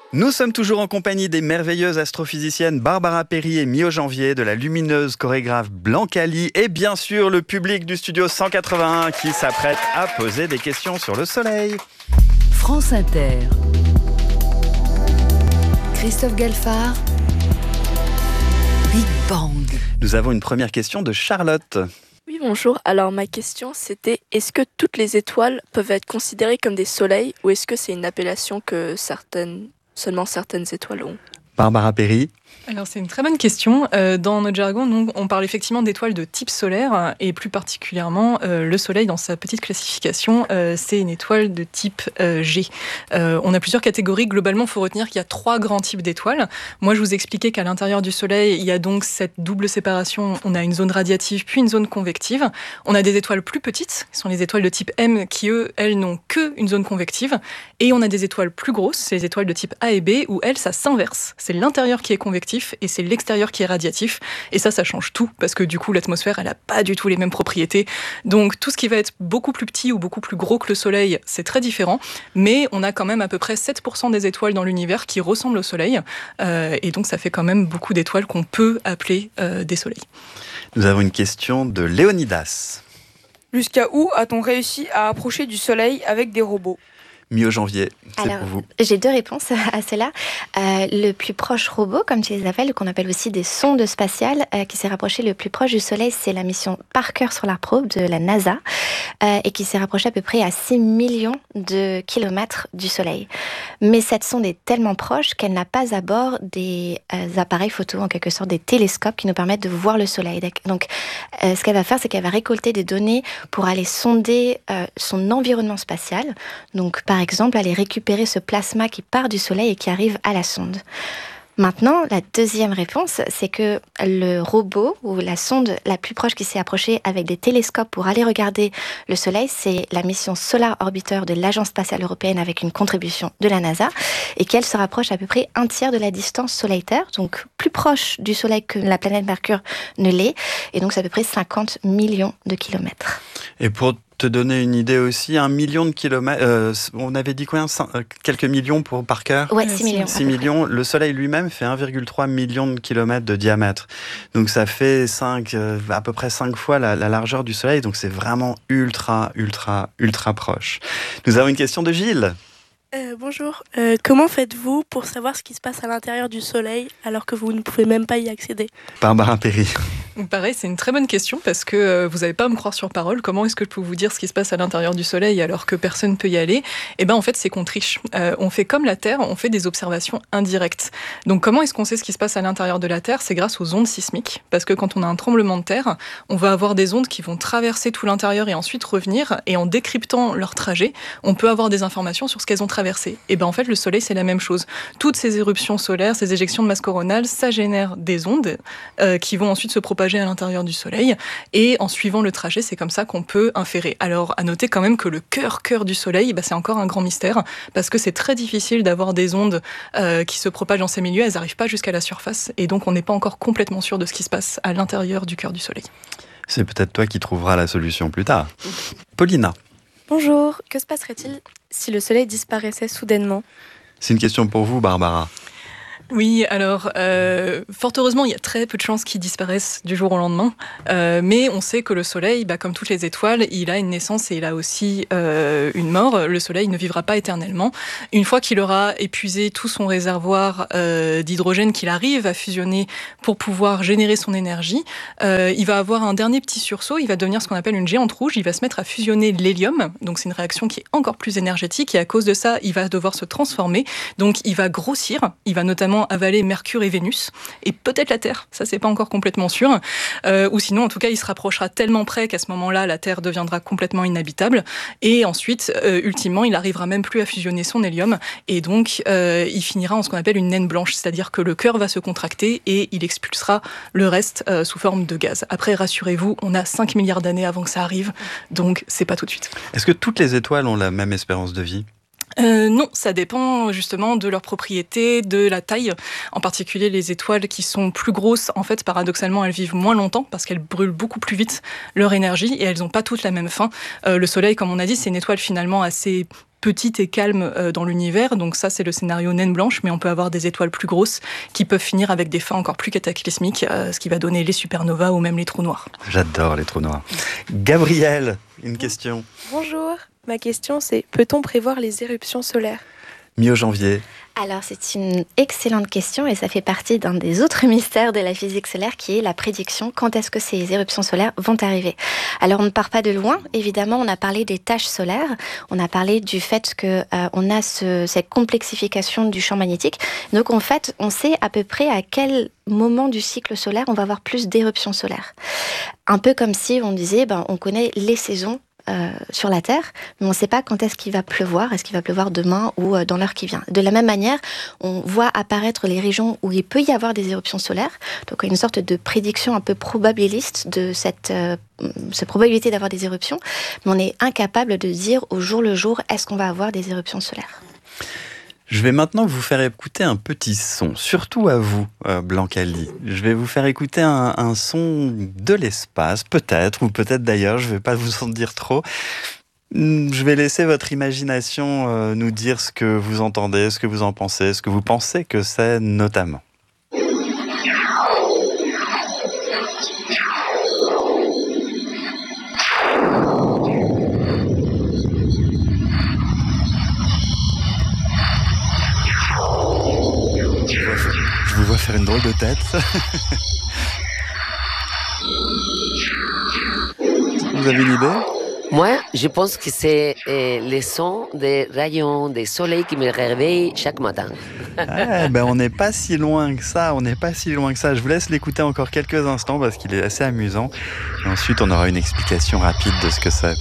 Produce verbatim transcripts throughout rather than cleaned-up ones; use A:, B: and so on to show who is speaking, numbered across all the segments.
A: Nous sommes toujours en compagnie des merveilleuses astrophysiciennes Barbara Perry et Mio Janvier, de la lumineuse chorégraphe Blancali et bien sûr le public du studio cent quatre-vingt-un qui s'apprête à poser des questions sur le soleil.
B: France Inter. Christophe Galfard. Big Bang.
A: Nous avons une première question de Charlotte.
C: Oui, bonjour. Alors ma question c'était, est-ce que toutes les étoiles peuvent être considérées comme des soleils ou est-ce que c'est une appellation que certaines, seulement certaines étoiles ont ?
A: Barbara Perry.
D: Alors c'est une très bonne question. Euh, dans notre jargon, nous, on parle effectivement d'étoiles de type solaire et plus particulièrement euh, le Soleil dans sa petite classification, euh, c'est une étoile de type euh, G. Euh, on a plusieurs catégories. Globalement, il faut retenir qu'il y a trois grands types d'étoiles. Moi, je vous expliquais qu'à l'intérieur du Soleil, il y a donc cette double séparation. On a une zone radiative puis une zone convective. On a des étoiles plus petites, qui sont les étoiles de type M, qui eux, elles n'ont que une zone convective. Et on a des étoiles plus grosses, c'est les étoiles de type A et B, où elles, ça s'inverse. C'est l'intérieur qui est convectif et c'est l'extérieur qui est radiatif. Et ça, ça change tout parce que du coup, l'atmosphère, elle n'a pas du tout les mêmes propriétés. Donc, tout ce qui va être beaucoup plus petit ou beaucoup plus gros que le Soleil, c'est très différent. Mais on a quand même à peu près sept pour cent des étoiles dans l'univers qui ressemblent au Soleil. Euh, et donc, ça fait quand même beaucoup d'étoiles qu'on peut appeler euh, des soleils.
A: Nous avons une question de Léonidas.
E: Jusqu'à où a-t-on réussi à approcher du Soleil avec des robots ?
A: Mio Janvier, c'est
F: Alors,
A: pour vous.
F: J'ai deux réponses à cela. Euh, le plus proche robot, comme tu les appelles, qu'on appelle aussi des sondes spatiales, euh, qui s'est rapproché le plus proche du Soleil, c'est la mission Parker Solar Probe de la NASA, euh, et qui s'est rapprochée à peu près à six millions de kilomètres du Soleil. Mais cette sonde est tellement proche qu'elle n'a pas à bord des euh, appareils photo, en quelque sorte des télescopes qui nous permettent de voir le Soleil. Donc, euh, ce qu'elle va faire, c'est qu'elle va récolter des données pour aller sonder euh, son environnement spatial. Donc, par Par exemple, aller récupérer ce plasma qui part du Soleil et qui arrive à la sonde. Maintenant, la deuxième réponse, c'est que le robot ou la sonde la plus proche qui s'est approchée avec des télescopes pour aller regarder le Soleil, c'est la mission Solar Orbiter de l'Agence spatiale européenne avec une contribution de la NASA et qu'elle se rapproche à peu près un tiers de la distance Soleil-Terre, donc plus proche du Soleil que la planète Mercure ne l'est, et donc c'est à peu près cinquante millions de kilomètres.
A: Et pour te donner une idée aussi, un million de kilomètres, euh, on avait dit combien, cinq, euh, quelques millions pour Parker ?
F: Ouais, six millions.
A: six millions. Le Soleil lui-même fait un virgule trois million de kilomètres de diamètre. Donc ça fait cinq, euh, à peu près cinq fois la, la largeur du Soleil. Donc c'est vraiment ultra, ultra, ultra proche. Nous avons une question de Gilles.
C: Euh, bonjour. Euh, comment faites-vous pour savoir ce qui se passe à l'intérieur du Soleil alors que vous ne pouvez même pas y accéder ?
A: Barbara Perry.
D: Pareil, c'est une très bonne question parce que euh, vous n'allez pas à me croire sur parole. Comment est-ce que je peux vous dire ce qui se passe à l'intérieur du Soleil alors que personne ne peut y aller ? Eh bien, en fait, c'est qu'on triche. Euh, on fait comme la Terre, on fait des observations indirectes. Donc, comment est-ce qu'on sait ce qui se passe à l'intérieur de la Terre ? C'est grâce aux ondes sismiques. Parce que quand on a un tremblement de terre, on va avoir des ondes qui vont traverser tout l'intérieur et ensuite revenir. Et en décryptant leur trajet, on peut avoir des informations sur ce qu'elles ont traversé. Et bien, en fait, le Soleil, c'est la même chose. Toutes ces éruptions solaires, ces éjections de masse coronale, ça génère des ondes euh, qui vont ensuite se propager à l'intérieur du Soleil, et en suivant le trajet, c'est comme ça qu'on peut inférer. Alors, à noter quand même que le cœur, cœur du Soleil, bah, c'est encore un grand mystère, parce que c'est très difficile d'avoir des ondes euh, qui se propagent dans ces milieux, elles n'arrivent pas jusqu'à la surface, et donc on n'est pas encore complètement sûr de ce qui se passe à l'intérieur du cœur du Soleil.
A: C'est peut-être toi qui trouveras la solution plus tard. Paulina.
G: Bonjour, que se passerait-il si le Soleil disparaissait soudainement ?
A: C'est une question pour vous, Barbara.
D: Oui, alors, euh, fort heureusement, il y a très peu de chances qu'il disparaisse du jour au lendemain. Euh, mais on sait que le Soleil, bah, comme toutes les étoiles, il a une naissance et il a aussi euh, une mort. Le Soleil ne vivra pas éternellement. Une fois qu'il aura épuisé tout son réservoir euh, d'hydrogène qu'il arrive à fusionner pour pouvoir générer son énergie, euh, il va avoir un dernier petit sursaut. Il va devenir ce qu'on appelle une géante rouge. Il va se mettre à fusionner l'hélium. Donc, c'est une réaction qui est encore plus énergétique. Et à cause de ça, il va devoir se transformer. Donc, il va grossir. Il va notamment avaler Mercure et Vénus, et peut-être la Terre, ça c'est pas encore complètement sûr, euh, ou sinon en tout cas il se rapprochera tellement près qu'à ce moment-là la Terre deviendra complètement inhabitable, et ensuite euh, ultimement il arrivera même plus à fusionner son hélium, et donc euh, il finira en ce qu'on appelle une naine blanche, c'est-à-dire que le cœur va se contracter et il expulsera le reste euh, sous forme de gaz. Après rassurez-vous, on a cinq milliards d'années avant que ça arrive, donc c'est pas tout de suite.
A: Est-ce que toutes les étoiles ont la même espérance de vie ?
D: Euh, non, ça dépend justement de leur propriété, de la taille. En particulier, les étoiles qui sont plus grosses, en fait, paradoxalement, elles vivent moins longtemps parce qu'elles brûlent beaucoup plus vite leur énergie et elles n'ont pas toutes la même fin. Euh, le Soleil, comme on a dit, c'est une étoile finalement assez petite et calme euh, dans l'univers. Donc ça, c'est le scénario naine blanche, mais on peut avoir des étoiles plus grosses qui peuvent finir avec des fins encore plus cataclysmiques, euh, ce qui va donner les supernovas ou même les trous noirs.
A: J'adore les trous noirs. Gabrielle, une question.
G: Bonjour, ma question c'est peut-on prévoir les éruptions solaires ?
A: Mi-janvier.
F: Alors, c'est une excellente question et ça fait partie d'un des autres mystères de la physique solaire qui est la prédiction. Quand est-ce que ces éruptions solaires vont arriver ? Alors, on ne part pas de loin. Évidemment, on a parlé des taches solaires. On a parlé du fait qu'on euh, a ce, cette complexification du champ magnétique. Donc, en fait, on sait à peu près à quel moment du cycle solaire on va avoir plus d'éruptions solaires. Un peu comme si on disait, ben, on connaît les saisons Euh, sur la Terre, mais on ne sait pas quand est-ce qu'il va pleuvoir, est-ce qu'il va pleuvoir demain ou euh, dans l'heure qui vient. De la même manière, on voit apparaître les régions où il peut y avoir des éruptions solaires, donc une sorte de prédiction un peu probabiliste de cette, euh, cette probabilité d'avoir des éruptions, mais on est incapable de dire au jour le jour est-ce qu'on va avoir des éruptions solaires.
A: Je vais maintenant vous faire écouter un petit son, surtout à vous, euh, Blancali. Je vais vous faire écouter un, un son de l'espace, peut-être, ou peut-être d'ailleurs, je ne vais pas vous en dire trop. Je vais laisser votre imagination euh, nous dire ce que vous entendez, ce que vous en pensez, ce que vous pensez que c'est notamment. Je vous vois faire une drôle de tête. Vous avez une idée ?
H: Moi, je pense que c'est euh, le son des rayons du soleil qui me réveille chaque matin.
A: Ah, ben on n'est pas si loin que ça, on n'est pas si loin que ça. Je vous laisse l'écouter encore quelques instants parce qu'il est assez amusant. Et ensuite, on aura une explication rapide de ce que c'est.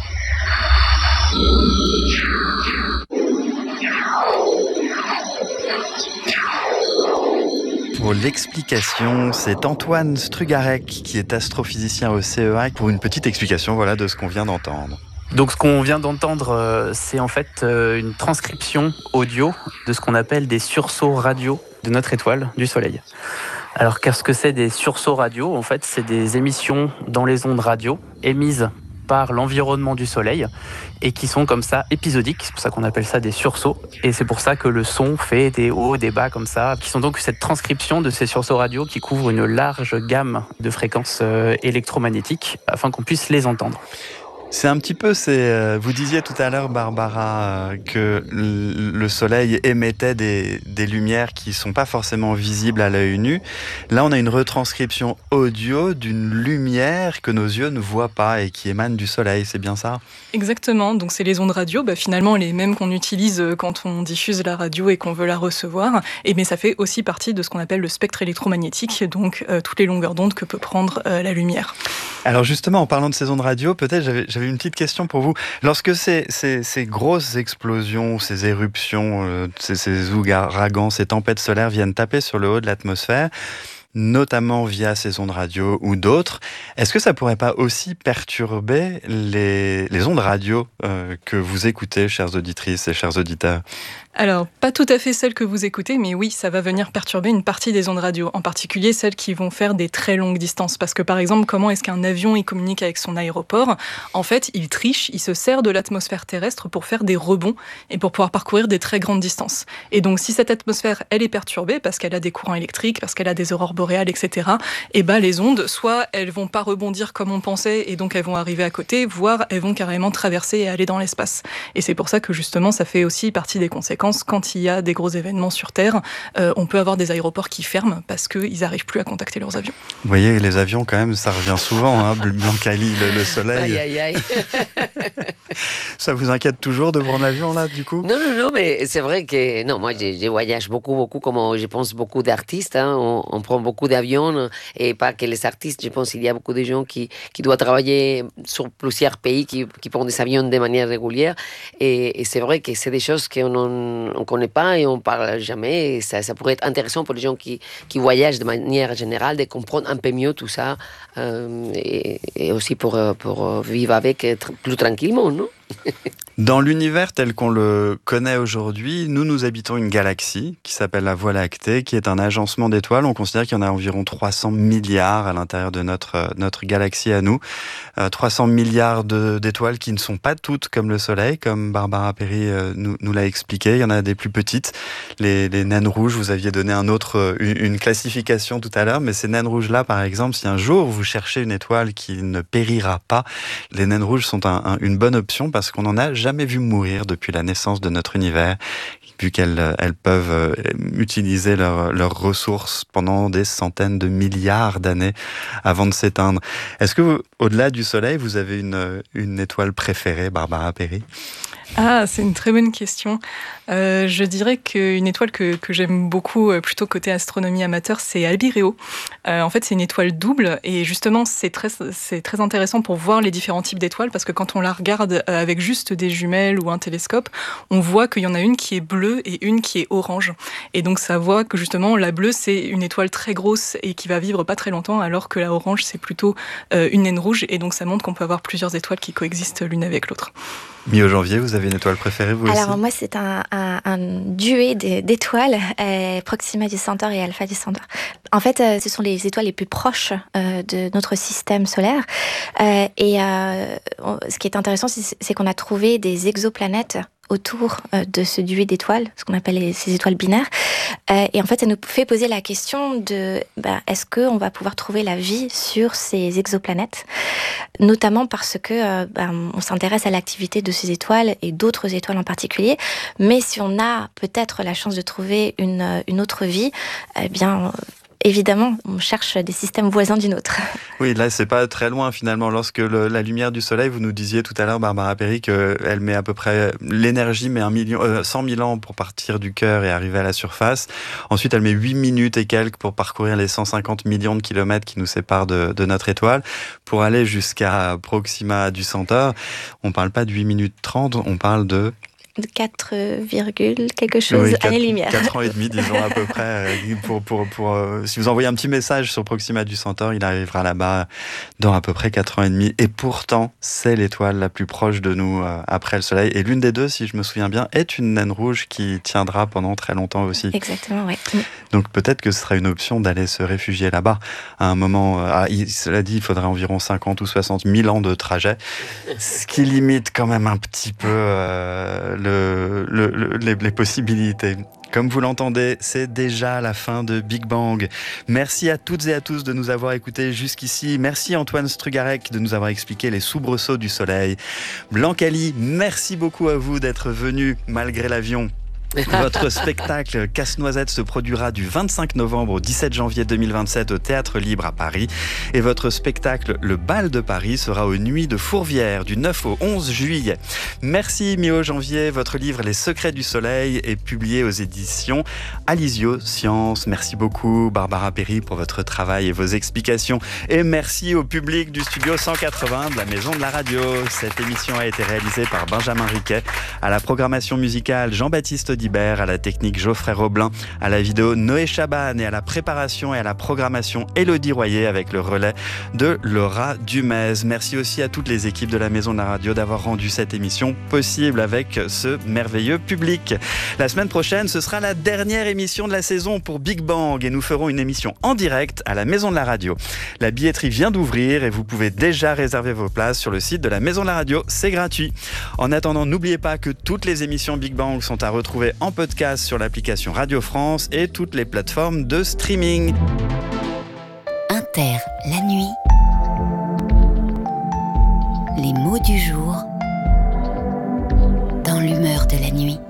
A: Pour l'explication, c'est Antoine Strugarec qui est astrophysicien au C E A pour une petite explication voilà, de ce qu'on vient d'entendre.
I: Donc ce qu'on vient d'entendre, euh, c'est en fait euh, une transcription audio de ce qu'on appelle des sursauts radio de notre étoile, du Soleil. Alors qu'est-ce que c'est des sursauts radio ? En fait, c'est des émissions dans les ondes radio émises par l'environnement du Soleil et qui sont comme ça épisodiques, c'est pour ça qu'on appelle ça des sursauts et c'est pour ça que le son fait des hauts, des bas comme ça, qui sont donc cette transcription de ces sursauts radio qui couvrent une large gamme de fréquences électromagnétiques afin qu'on puisse les entendre.
A: C'est un petit peu, c'est, vous disiez tout à l'heure, Barbara, que le Soleil émettait des, des lumières qui ne sont pas forcément visibles à l'œil nu. Là, on a une retranscription audio d'une lumière que nos yeux ne voient pas et qui émane du Soleil, c'est bien ça ?
D: Exactement, donc c'est les ondes radio, bah, finalement les mêmes qu'on utilise quand on diffuse la radio et qu'on veut la recevoir, et mais ça fait aussi partie de ce qu'on appelle le spectre électromagnétique, donc euh, toutes les longueurs d'onde que peut prendre euh, la lumière.
A: Alors justement, en parlant de ces ondes radio, peut-être j'avais, j'avais une petite question pour vous. Lorsque ces, ces, ces grosses explosions, ces éruptions, euh, ces, ces ouragans, ces tempêtes solaires viennent taper sur le haut de l'atmosphère, notamment via ces ondes radio ou d'autres, est-ce que ça pourrait pas aussi perturber les, les ondes radio euh, que vous écoutez, chères auditrices et chers auditeurs ?
D: Alors, pas tout à fait celles que vous écoutez, mais oui, ça va venir perturber une partie des ondes radio, en particulier celles qui vont faire des très longues distances. Parce que, par exemple, comment est-ce qu'un avion il communique avec son aéroport ? En fait, il triche, il se sert de l'atmosphère terrestre pour faire des rebonds et pour pouvoir parcourir des très grandes distances. Et donc, si cette atmosphère, elle est perturbée, parce qu'elle a des courants électriques, parce qu'elle a des aurores boréales, et cetera, et ben les ondes, soit elles vont pas rebondir comme on pensait, et donc elles vont arriver à côté, voire elles vont carrément traverser et aller dans l'espace. Et c'est pour ça que, justement, ça fait aussi partie des conséquences. Quand il y a des gros événements sur Terre, euh, on peut avoir des aéroports qui ferment parce qu'ils n'arrivent plus à contacter leurs avions.
A: Vous voyez, les avions, quand même, ça revient souvent, hein, Blancali, le, le Soleil.
H: Aïe, aïe, aïe.
A: Ça vous inquiète toujours de voir l'avion, là, du coup ?
H: Non, non, non, mais c'est vrai que... Non, moi, je, je voyage beaucoup, beaucoup, comme je pense beaucoup d'artistes. Hein, on, on prend beaucoup d'avions, et pas que les artistes. Je pense qu'il y a beaucoup de gens qui, qui doivent travailler sur plusieurs pays, qui, qui prennent des avions de manière régulière. Et, et c'est vrai que c'est des choses qu'on ne connaît pas et on ne parle jamais. Et ça, ça pourrait être intéressant pour les gens qui, qui voyagent de manière générale, de comprendre un peu mieux tout ça. Euh, et, et aussi pour, pour vivre avec plus tranquillement, non ?
A: Dans l'univers tel qu'on le connaît aujourd'hui, nous, nous habitons une galaxie qui s'appelle la Voie lactée, qui est un agencement d'étoiles. On considère qu'il y en a environ trois cents milliards à l'intérieur de notre, notre galaxie à nous. Euh, trois cents milliards de, d'étoiles qui ne sont pas toutes comme le Soleil, comme Barbara Perry euh, nous, nous l'a expliqué. Il y en a des plus petites, les, les naines rouges. Vous aviez donné un autre, une, une classification tout à l'heure, mais ces naines rouges-là, par exemple, si un jour vous cherchez une étoile qui ne périra pas, les naines rouges sont un, un, une bonne option parce qu'on en a jamais vu mourir depuis la naissance de notre univers, vu qu'elles elles peuvent utiliser leurs leurs ressources pendant des centaines de milliards d'années avant de s'éteindre. Est-ce que, vous, au-delà du Soleil, vous avez une, une étoile préférée, Barbara Perry ?
D: Ah, c'est une très bonne question. Euh, je dirais qu'une étoile que, que j'aime beaucoup, euh, plutôt côté astronomie amateur, c'est Albireo. Euh, en fait, c'est une étoile double et justement, c'est très, c'est très intéressant pour voir les différents types d'étoiles parce que quand on la regarde avec juste des jumelles ou un télescope, on voit qu'il y en a une qui est bleue et une qui est orange. Et donc, ça voit que justement, la bleue, c'est une étoile très grosse et qui va vivre pas très longtemps, alors que la orange, c'est plutôt euh, une naine rouge. Et donc, ça montre qu'on peut avoir plusieurs étoiles qui coexistent l'une avec l'autre.
A: Mio Janvier, vous avez une étoile préférée, vous aussi ?
F: Alors moi, c'est un, un, un duet d'étoiles, euh, Proxima du Centaure et Alpha du Centaure. En fait, euh, ce sont les étoiles les plus proches euh, de notre système solaire. Euh, et euh, ce qui est intéressant, c'est, c'est qu'on a trouvé des exoplanètes autour euh, de ce duet d'étoiles, ce qu'on appelle les, ces étoiles binaires. Euh, et en fait, ça nous fait poser la question de bah, est-ce qu'on va pouvoir trouver la vie sur ces exoplanètes, notamment parce que euh, bah, on s'intéresse à l'activité de ces étoiles et d'autres étoiles en particulier. Mais si on a peut-être la chance de trouver une, une autre vie, eh bien... Évidemment, on cherche des systèmes voisins du nôtre.
A: Oui, là, c'est pas très loin finalement. Lorsque le, la lumière du soleil, vous nous disiez tout à l'heure, Barbara Perry, qu'elle met à peu près, l'énergie met un million, euh, cent mille ans pour partir du cœur et arriver à la surface. Ensuite, elle met huit minutes et quelques pour parcourir les cent cinquante millions de kilomètres qui nous séparent de, de notre étoile. Pour aller jusqu'à Proxima du Centaure, on parle pas de huit minutes trente, on parle de...
F: de quatre virgule quelque chose,
A: oui,
F: années-lumière.
A: quatre ans et demi, disons, à peu près. Pour, pour, pour, euh, si vous envoyez un petit message sur Proxima du Centaure, il arrivera là-bas dans à peu près quatre ans et demi. Et pourtant, c'est l'étoile la plus proche de nous euh, après le Soleil. Et l'une des deux, si je me souviens bien, est une naine rouge qui tiendra pendant très longtemps aussi.
F: Exactement, oui.
A: Donc peut-être que ce sera une option d'aller se réfugier là-bas. À un moment, euh, ah, il, cela dit, il faudrait environ cinquante ou soixante mille ans de trajet, ce qui limite quand même un petit peu... Euh, Le, le, le, les, les possibilités. Comme vous l'entendez, c'est déjà la fin de Big Bang. Merci à toutes et à tous de nous avoir écoutés jusqu'ici. Merci Antoine Strugarec de nous avoir expliqué les soubresauts du soleil. Blanc-Cali, merci beaucoup à vous d'être venu malgré l'avion. Votre spectacle Casse-Noisette se produira du vingt-cinq novembre au dix-sept janvier deux mille vingt-sept au Théâtre Libre à Paris. Et votre spectacle Le Bal de Paris sera aux Nuits de Fourvière du neuf au onze juillet. Merci Mio Janvier. Votre livre Les Secrets du Soleil est publié aux éditions Alizio Sciences. Merci beaucoup Barbara Perry pour votre travail et vos explications. Et merci au public du studio cent quatre-vingts de la Maison de la Radio. Cette émission a été réalisée par Benjamin Riquet. À la programmation musicale, Jean-Baptiste Audibert, à la technique Geoffrey Roblin, à la vidéo Noé Chaban et à la préparation et à la programmation Élodie Royer avec le relais de Laura Dumez. Merci aussi à toutes les équipes de la Maison de la Radio d'avoir rendu cette émission possible avec ce merveilleux public. La semaine prochaine, ce sera la dernière émission de la saison pour Big Bang et nous ferons une émission en direct à la Maison de la Radio. La billetterie vient d'ouvrir et vous pouvez déjà réserver vos places sur le site de la Maison de la Radio. C'est gratuit. En attendant, n'oubliez pas que toutes les émissions Big Bang sont à retrouver en podcast sur l'application Radio France et toutes les plateformes de streaming.
B: Inter, la nuit. Les mots du jour dans l'humeur de la nuit.